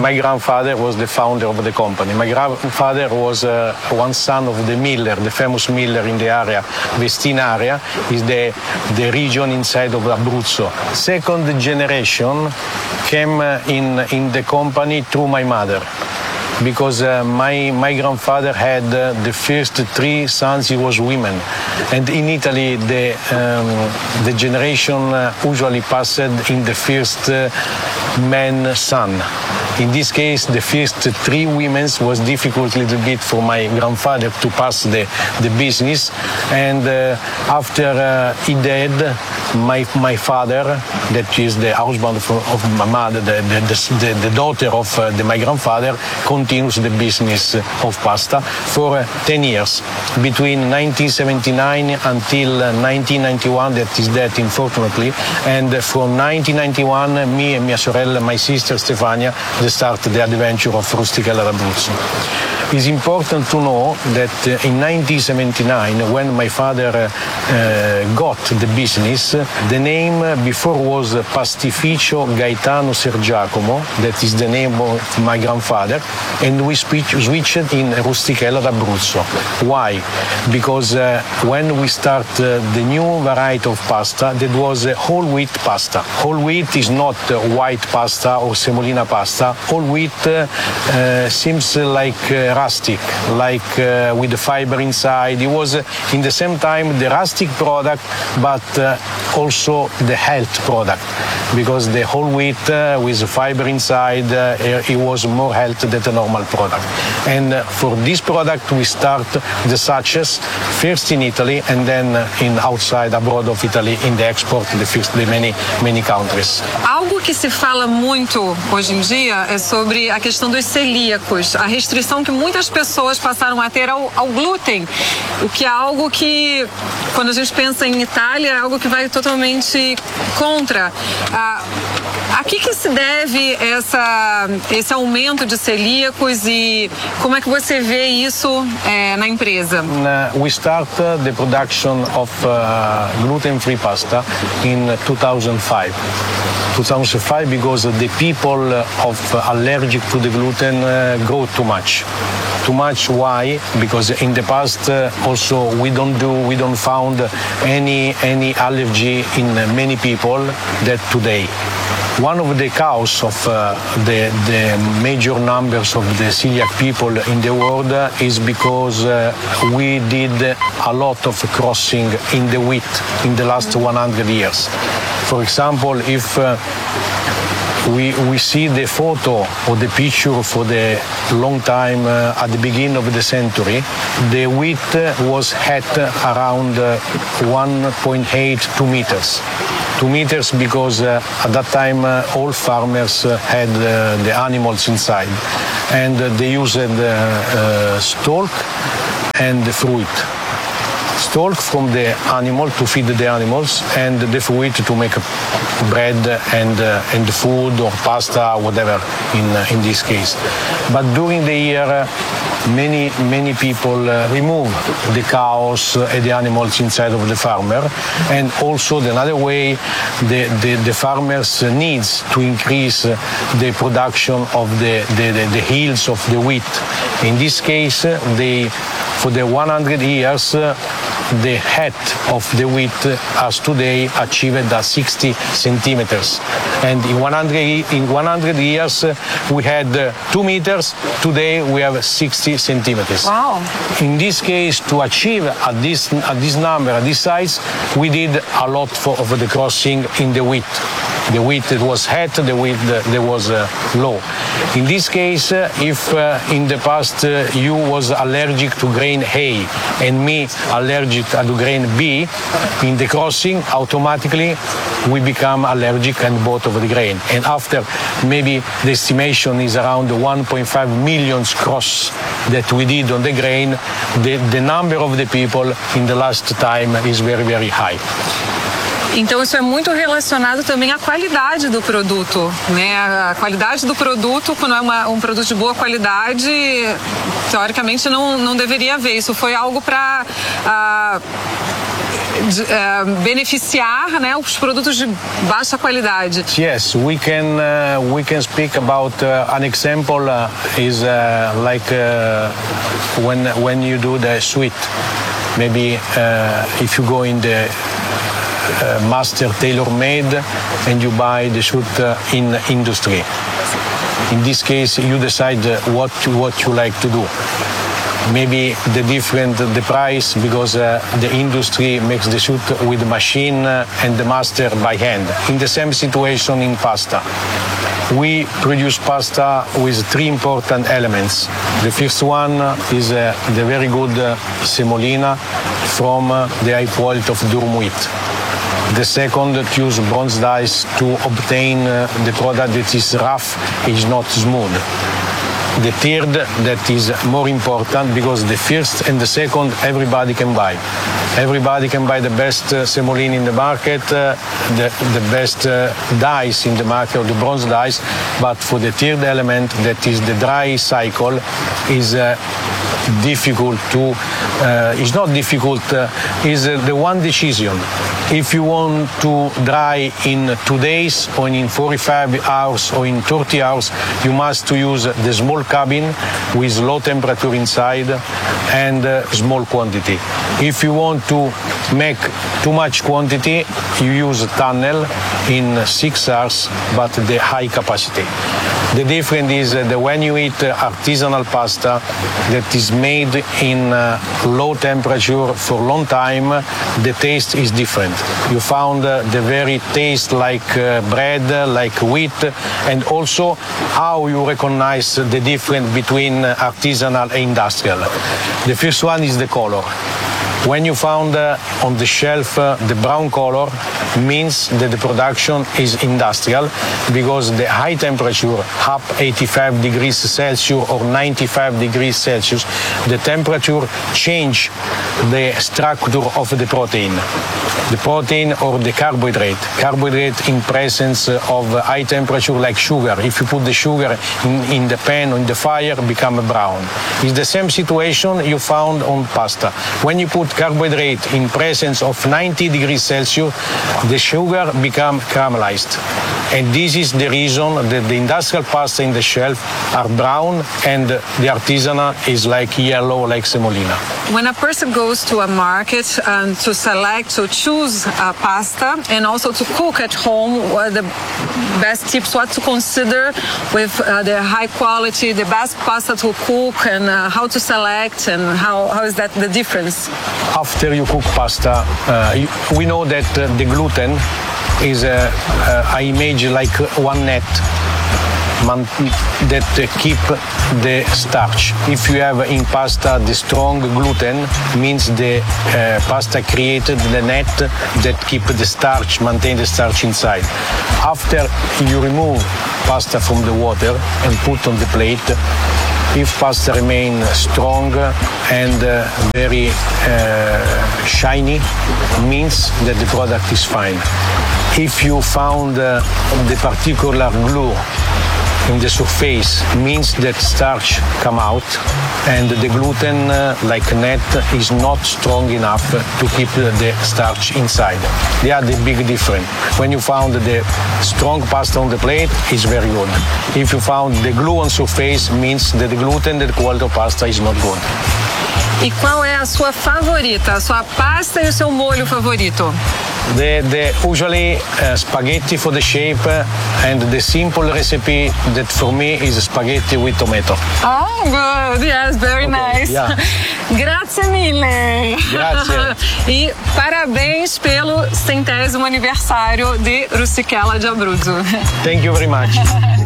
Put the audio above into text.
my grandfather was the founder of the company. My grandfather was one son of the miller, the famous miller in the area, Vestina area, is the region inside of Abruzzo. Second generation came in the company through my mother. Because my grandfather had the first 3 sons, he was women. And in Italy, the generation usually passed in the first man son. In this case, the first 3 women was difficult a little bit for my grandfather to pass the business. And after he died, my father, that is the husband of my mother, the daughter of my grandfather, continues the business of pasta for 10 years. Between 1979 until 1991, that is dead, unfortunately. And from 1991, me and mia sorella, my sister Stefania, they started the adventure of Rustichella d'Abruzzo. It's important to know that in 1979, when my father got the business, the name before was Pastificio Gaetano Sergiacomo, that is the name of my grandfather, and we switched in Rustichella d'Abruzzo. Why? Because when we start the new variety of pasta, that was whole wheat pasta. Whole wheat is not white pasta or semolina pasta. Whole wheat seems like rustic, like with the fiber inside. It was in the same time the rustic product, but also the health product, because the whole wheat with the fiber inside, it was more health than the normal product. And for this product, we start the sachets first in Italy and then in outside abroad of Italy in the export, the many countries. Algo que se fala muito hoje em dia é sobre a questão dos celíacos, a restrição que muitas pessoas passaram a ter ao glúten, o que é algo que, quando a gente pensa em Itália, é algo que vai totalmente contra. A que se deve esse aumento de celíacos e como é que você vê isso na empresa? We start the production of gluten-free pasta in 2005. 2005 because the people of allergic to the gluten grow too much. Too much. Why? Because in the past also we don't found any allergy in many people that today. One of the causes of the major numbers of the celiac people in the world is because we did a lot of crossing in the wheat in the last 100 years. For example, if we see the photo or the picture for the long time at the beginning of the century, the wheat was at around 1.8, 2 meters. 2 meters because at that time all farmers had the animals inside, and they used stalk and the fruit. Stalk from the animal to feed the animals, and the fruit to make bread and food or pasta, whatever in this case. But during the year, many people remove the cows and the animals inside of the farmer, and also another way the farmers needs to increase the production of the yields of the wheat. In this case, for the 100 years, the height of the wheat has today achieved 60 centimeters. And in 100 years, we had 2 meters. Today, we have 60 centimeters. Wow. In this case, to achieve at this number, at this size, we did a lot of the crossing in the wheat. The wheat that was high, the wheat that was low. In this case, if in the past you was allergic to grain A and me allergic to grain B, in the crossing, automatically we become allergic and both of the grain. And after maybe the estimation is around 1.5 million cross that we did on the grain, the number of the people in the last time is very, very high. Então isso é muito relacionado também à qualidade do produto, né? A qualidade do produto, quando é um produto de boa qualidade, teoricamente não deveria haver. Isso foi algo para beneficiar, né, os produtos de baixa qualidade. Yes, we can speak about an example is like when you do the suite. Maybe if you go in the master tailor-made and you buy the suit in industry. In this case, you decide what you like to do. Maybe the price because the industry makes the suit with machine and the master by hand. In the same situation in pasta. We produce pasta with three important elements. The first one is the very good semolina from the high quality of durum wheat. The second, to use bronze dice to obtain the product that is rough, is not smooth. The third, that is more important because the first and the second everybody can buy. Everybody can buy the best semolina in the market, the best dice in the market, or the bronze dice. But for the third element, that is the dry cycle, is difficult to. It's not difficult. Is the one decision. If you want to dry in 2 days, or in 45 hours, or in 30 hours, you must use the small cabin with low temperature inside and small quantity. If you want to make too much quantity, you use a tunnel in 6 hours, but the high capacity. The difference is that when you eat artisanal pasta that is made in low temperature for a long time, the taste is different. You found the very taste like bread, like wheat, and also how you recognize the difference between artisanal and industrial. The first one is the color. When you found on the shelf the brown color, means that the production is industrial because the high temperature, up 85 degrees Celsius or 95 degrees Celsius, the temperature change the structure of the protein. The protein or the carbohydrate. Carbohydrate in presence of high temperature like sugar. If you put the sugar in the pan or in the fire, become brown. It's the same situation you found on pasta. When you put carbohydrate in presence of 90 degrees Celsius, the sugar become caramelized. And this is the reason that the industrial pasta in the shelf are brown and the artisanal is like yellow, like semolina. When a person goes to a market to select, to choose a pasta and also to cook at home, what are the best tips, what to consider with the high quality, the best pasta to cook, and how to select, and how is that the difference? After you cook pasta, we know that the gluten is I image like one net that keep the starch. If you have in pasta the strong gluten, means the pasta created the net that keep the starch, maintain the starch inside. After you remove pasta from the water and put on the plate, if pasta remain strong and very shiny, means that the product is fine. If you found the particular glue in the surface, means that starch come out and the gluten, like net, is not strong enough to keep the starch inside. They are the big difference. When you found the strong pasta on the plate, it's very good. If you found the glue on surface, means that the gluten, the quality of pasta is not good. E qual é a sua favorita, a sua pasta e o seu molho favorito? The usually spaghetti for the shape, and the simple recipe that for me is spaghetti with tomato. Oh, good. Yes, very nice. Yeah. Grazie mille. Grazie. E parabéns pelo 100º aniversário de Rusticella di Abruzzo. Thank you very much.